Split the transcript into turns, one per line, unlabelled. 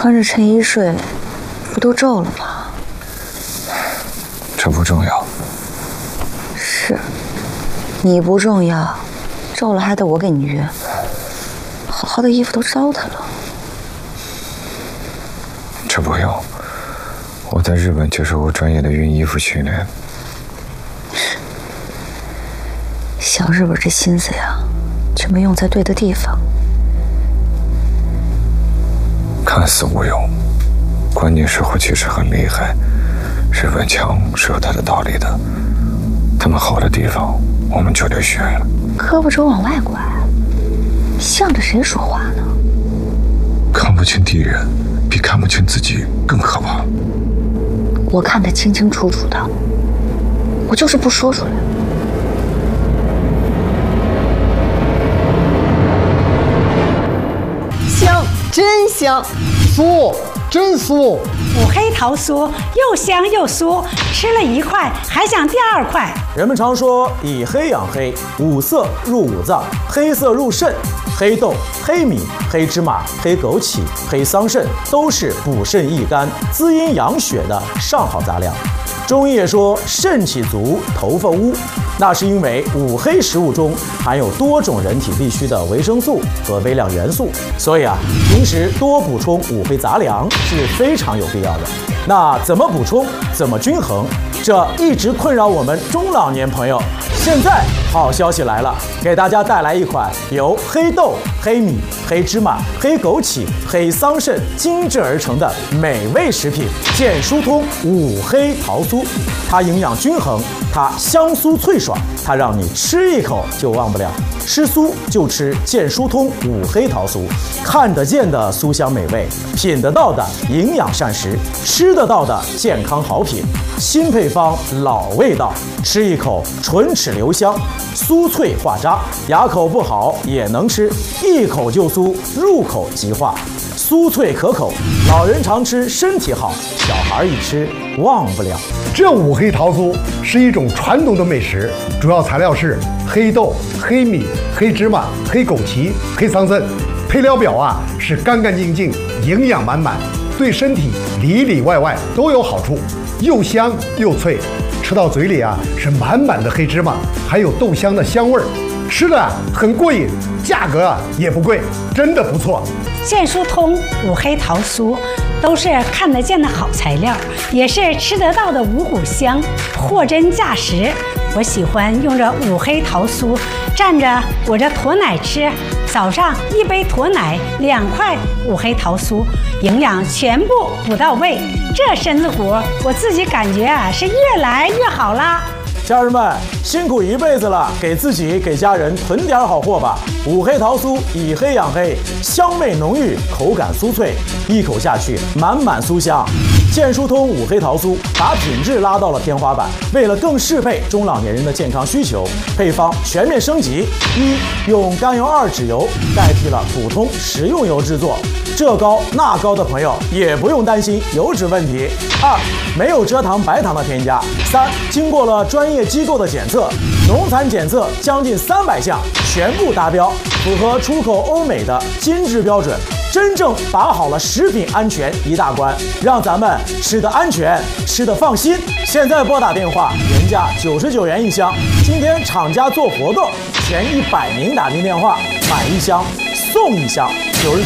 穿着衬衣睡，不都皱了吗？
这不重要。
是，你不重要，皱了还得我给你熨。好好的衣服都糟蹋了。
这不用，我在日本接受过专业的熨衣服训练。
小日本这心思呀，真没用在对的地方。
看似无用，关键时候其实很厉害。日本强是有它的道理的，他们好的地方我们就得学。
胳膊肘往外拐，向着谁说话呢？
看不清敌人，比看不清自己更可怕。
我看得清清楚楚的，我就是不说出来。
香，真香！
酥，真酥！
五黑桃酥又香又酥，吃了一块还想第二块。
人们常说以黑养黑，五色入五脏，黑色入肾。黑豆、黑米、黑芝麻、黑枸杞、黑桑葚都是补肾益肝、滋阴养血的上好杂粮。中医也说肾气足，头发乌，那是因为五黑食物中含有多种人体必需的维生素和微量元素，所以平时多补充五黑杂粮是非常有必要的。那怎么补充，怎么均衡，这一直困扰我们中老年朋友。现在好消息来了，给大家带来一款由黑豆、黑米、黑芝麻、黑枸杞、黑桑葚精制而成的美味食品——健疏通五黑桃酥。它营养均衡，它香酥脆爽，它让你吃一口就忘不了。吃酥就吃健疏通五黑桃酥，看得见的酥香美味，品得到的营养膳食，吃得到的健康好品。新配方，老味道，吃一口唇齿留香，酥脆化渣，牙口不好也能吃，一口就酥，入口即化，酥脆可口，老人常吃身体好，小孩一吃忘不了。
这五黑桃酥是一种传统的美食，主要材料是黑豆、黑米、黑芝麻、黑枸杞、黑桑葚，配料表是干干净净，营养满满，对身体里里外外都有好处，又香又脆，吃到嘴里是满满的黑芝麻，还有豆香的香味儿，吃的很过瘾，价格也不贵，真的不错。
健疏通五黑桃酥都是看得见的好材料，也是吃得到的五谷香，货真价实。我喜欢用这五黑桃酥蘸着我这驼奶吃，早上一杯驼奶，2块五黑桃酥，营养全部补到位，这身子骨我自己感觉是越来越好啦。
家人们辛苦一辈子了，给自己给家人囤点好货吧。五黑桃酥以黑养黑，香味浓郁，口感酥脆，一口下去满满酥香。健疏通五黑桃酥把品质拉到了天花板，为了更适配中老年人的健康需求，配方全面升级：一，用甘油二酯油代替了普通食用油制作，这高那高的朋友也不用担心油脂问题。二，没有蔗糖白糖的添加。三，经过了专业机构的检测，农残检测将近300项全部达标，符合出口欧美的金质标准，真正把好了食品安全一大关，让咱们吃得安全，吃得放心。现在拨打电话，原价99元一箱，今天厂家做活动，前100名打进电话买1箱送1箱。